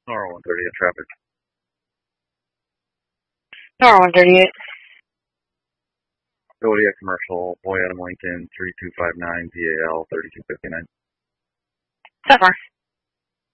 Nora 138 traffic. Nora 138. Kodiak Commercial, Boy Adam Lincoln, 3259 PAL 3259. So far.